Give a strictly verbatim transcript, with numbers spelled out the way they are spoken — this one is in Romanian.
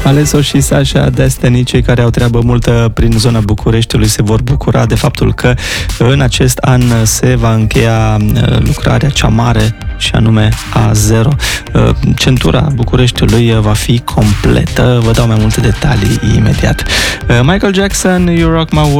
Aleso și Sasha Destiny, cei care au treabă multă prin zona Bucureștiului, se vor bucura de faptul că în acest an se va încheia lucrarea cea mare și anume A zero. Centura Bucureștiului va fi completă. Vă dau mai multe detalii imediat. Michael Jackson, You Rock My World.